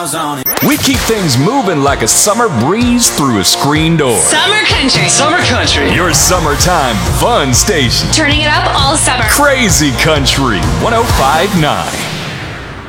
miles on it. We keep things moving like a summer breeze through a screen door. Summer Country. Summer Country. Your summertime fun station. Turning it up all summer. Crazy Country 105.9.